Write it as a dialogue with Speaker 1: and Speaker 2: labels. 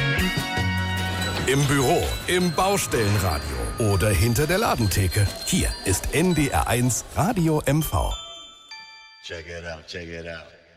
Speaker 1: Im Büro, im Baustellenradio oder hinter der Ladentheke. Hier ist NDR1 Radio MV.
Speaker 2: Check it out, check it out.